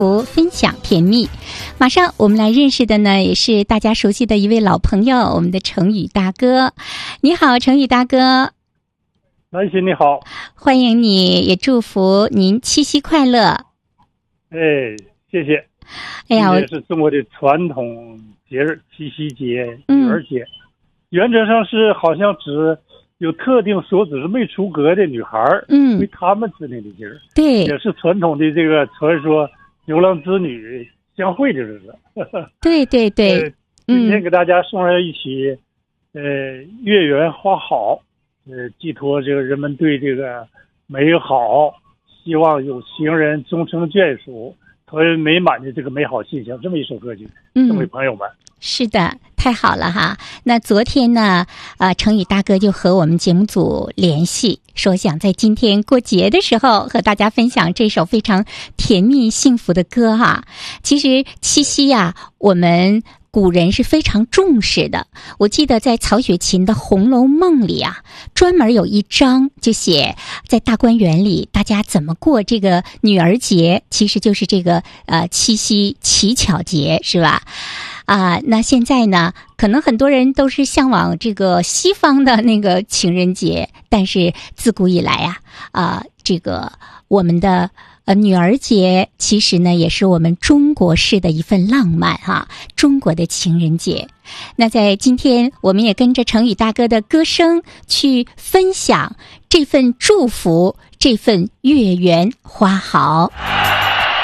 分享甜蜜。马上我们来认识的呢，也是大家熟悉的一位老朋友，我们的程宇大哥。你好，程宇大哥。 南希你好， 欢迎你，也祝福您七夕快乐。 哎，谢谢。 哎呀， 这是中国的传统节日，七夕节、女儿节。原则上是好像只有特定所指没出阁的女孩为他们制定的节日。对，也是传统的这个传说，牛郎织女相会的日子。 对对对。 今天给大家送上一曲，月圆花好，寄托这个人们对这个美好，希望有情人终成眷属，特别美满的这个美好信息，这么一首歌曲，送给朋友们。 是的，太好了哈。那昨天呢，程宇大哥就和我们节目组联系，说想在今天过节的时候和大家分享这首非常甜蜜幸福的歌哈。其实七夕呀，我们古人是非常重视的。我记得在曹雪芹的《红楼梦》里啊，专门有一章就写在大观园里大家怎么过这个女儿节，其实就是这个七夕乞巧节，是吧？那现在呢，可能很多人都是向往这个西方的那个情人节，但是自古以来这个我们的女儿节其实呢也是我们中国式的一份浪漫哈，中国的情人节。那在今天我们也跟着程宇大哥的歌声去分享这份祝福，这份月圆花好。